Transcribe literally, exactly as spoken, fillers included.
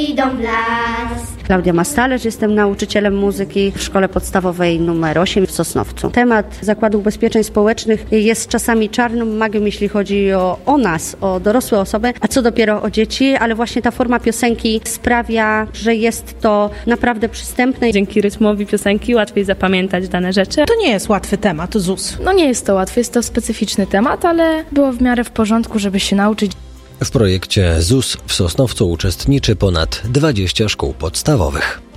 idą w las. Klaudia Mastalerz, jestem nauczycielem muzyki w szkole podstawowej numer osiem w Sosnowcu. Temat Zakładu Ubezpieczeń Społecznych jest czasami czarną magią, jeśli chodzi o, o nas, o dorosłe osoby, a co dopiero o dzieci, ale właśnie ta forma piosenki sprawia, że jest to naprawdę przystępne. Dzięki rytmowi piosenki łatwiej zapamiętać dane rzeczy. To nie jest łatwy temat, Z U S. No nie jest to łatwy, jest to specyficzny temat, ale było w miarę w porządku, żeby się nauczyć. W projekcie Z U S w Sosnowcu uczestniczy ponad dwadzieścia szkół podstawowych.